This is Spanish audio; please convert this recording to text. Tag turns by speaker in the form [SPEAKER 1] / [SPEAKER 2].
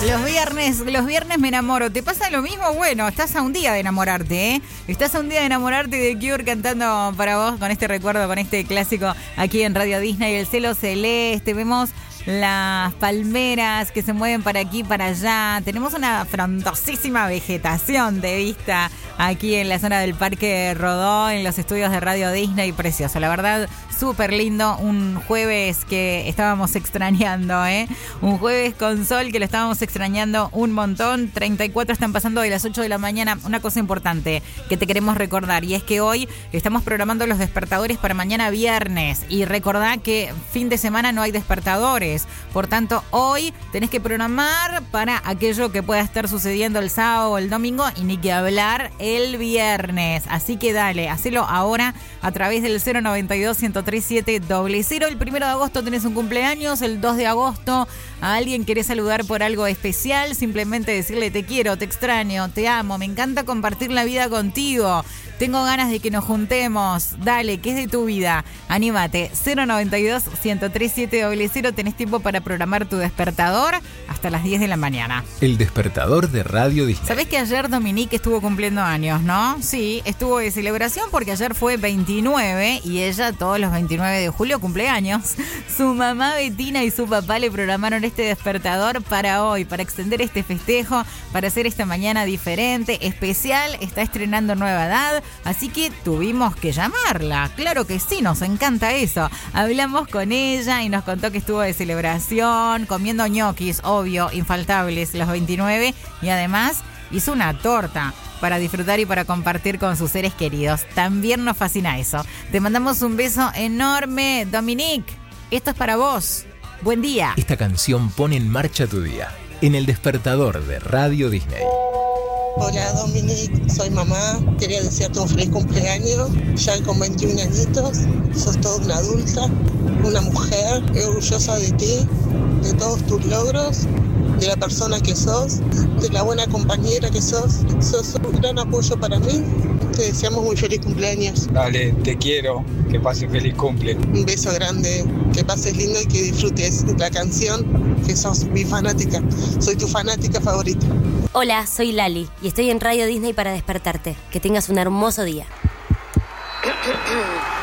[SPEAKER 1] Los viernes me enamoro. ¿Te pasa lo mismo? Bueno, estás a un día de enamorarte, ¿eh? Estás a un día de enamorarte de Cure cantando para vos con este recuerdo, con este clásico aquí en Radio Disney. El cielo celeste, vemos las palmeras que se mueven para aquí y para allá. Tenemos una frondosísima vegetación de vista aquí en la zona del Parque Rodó, en los estudios de Radio Disney. Precioso, la verdad, súper lindo. Un jueves que estábamos extrañando, ¿eh? Un jueves con sol que lo estábamos extrañando un montón. 34 están pasando de las 8 de la mañana. Una cosa importante que te queremos recordar, y es que hoy estamos programando los despertadores para mañana viernes. Y recordá que fin de semana no hay despertadores. Por tanto, hoy tenés que programar para aquello que pueda estar sucediendo el sábado o el domingo, y ni que hablar el viernes. Así que dale, hacelo ahora a través del 092-103-700. El 1 de agosto tenés un cumpleaños, el 2 de agosto a alguien querés saludar por algo especial, simplemente decirle te quiero, te extraño, te amo, me encanta compartir la vida contigo. Tengo ganas de que nos juntemos. Dale, ¿qué es de tu vida? Anímate. 092-103-700. Tenés tiempo para programar tu despertador hasta las 10 de la mañana.
[SPEAKER 2] El despertador de Radio Disney.
[SPEAKER 1] ¿Sabés que ayer Dominique estuvo cumpliendo años, no? Sí, estuvo de celebración porque ayer fue 29 y ella todos los 29 de julio cumple años. Su mamá Betina y su papá le programaron este despertador para hoy, para extender este festejo, para hacer esta mañana diferente, especial. Está estrenando nueva edad. Así que tuvimos que llamarla. Claro que sí, nos encanta eso. Hablamos con ella y nos contó que estuvo de celebración, comiendo ñoquis, obvio, infaltables, los 29. Y además hizo una torta para disfrutar y para compartir con sus seres queridos. También nos fascina eso. Te mandamos un beso enorme, Dominique. Esto es para vos. Buen día.
[SPEAKER 2] Esta canción pone en marcha tu día en el despertador de Radio Disney.
[SPEAKER 3] Hola Dominique, soy mamá, quería desearte un feliz cumpleaños, ya con 21 añitos, sos toda una adulta, una mujer, orgullosa de ti, de todos tus logros, de la persona que sos, de la buena compañera que sos un gran apoyo para mí, te deseamos muy feliz cumpleaños.
[SPEAKER 4] Dale, te quiero, que pases feliz cumple.
[SPEAKER 3] Un beso grande, que pases lindo y que disfrutes la canción, que sos mi fanática, soy tu fanática favorita.
[SPEAKER 5] Hola, soy Lali y estoy en Radio Disney para despertarte. Que tengas un hermoso día.